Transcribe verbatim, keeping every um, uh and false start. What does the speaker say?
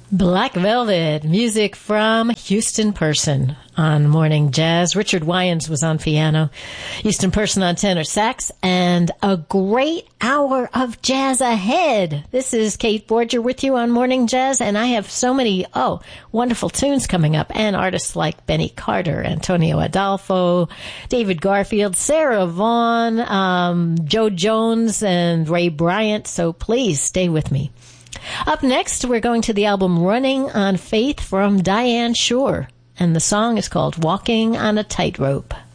Black Velvet, music from Houston Person on Morning Jazz. Richard Wyans was on piano, Houston Person on tenor sax, and a great hour of jazz ahead. This is Kate Borger with you on Morning Jazz, and I have so many, oh, wonderful tunes coming up, and artists like Benny Carter, Antonio Adolfo, David Garfield, Sarah Vaughan, um, Joe Jones, and Ray Bryant, so please stay with me. Up next, we're going to the album Running on Faith from Diane Shore, and the song is called Walking on a Tightrope.